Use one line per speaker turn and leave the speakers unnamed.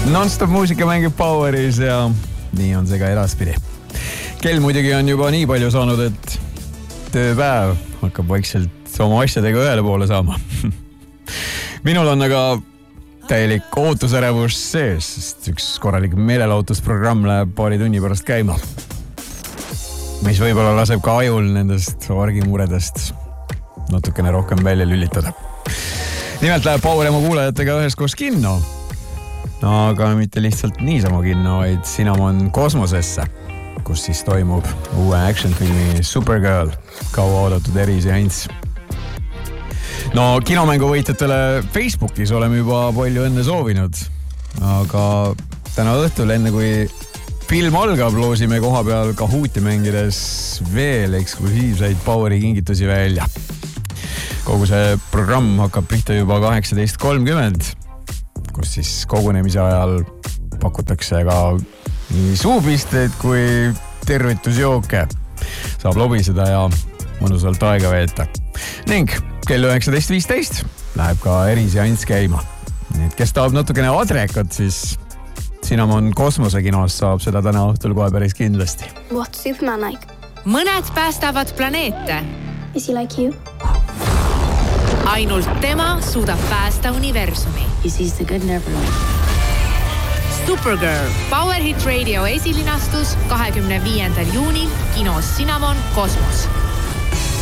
Non-stop muusika mängib Poweris ja nii on see ka edaspidi. Kell muidugi on juba nii palju saanud, et tööpäev hakkab vaikselt oma asjadega ühele poole saama. Minul on aga täielik ootusärevus sees, sest üks korralik meelelahutusprogramm läheb paari tunni pärast käima. Mis võib-olla laseb ka ajul nendest argimuredest natukene rohkem välja lülitada. Nimelt läheb Power emu kuulajatega üheskoos kinno. Aga mitte lihtsalt niisama kinno, vaid Cinnamon kosmosesse, kus siis toimub uue action-filmi Supergirl, kaua oodatud eriseanss. No kinomängu võitjatele Facebookis oleme juba palju enne soovinud, aga täna õhtul, enne kui film algab, loosime koha peal Kahooti mängides veel eksklusiivseid Poweri kingitusi välja. Kogu see programm hakkab pihta juba 18.30, kus siis kogunemise ajal pakutakse ka nii suupisteid kui tervitusjooke. Saab lobiseda ja mõnusalt aega veeta. Ning kell 19.15 läheb ka eriseanss käima. Nii et kes tahab natukene adrekat, siis Cinnamon kosmosekinos saab seda täna õhtul kohe päris kindlasti.
What's Superman like?
Mõned päästavad planeete.
Is he like you?
Ainult tema suudab päästa universumi.
He sees the good in everyone.
Supergirl, Power Hit Radio esilinastus 25. juunil kinos Cinnamon Kosmos.